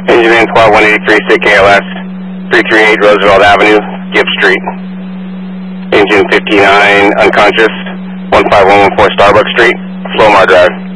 Engine in 12183, SIG KLS, 338 Roosevelt Avenue, Gibbs Street. Engine 59, unconscious, 15114 Starbucks Street, Flomar Drive.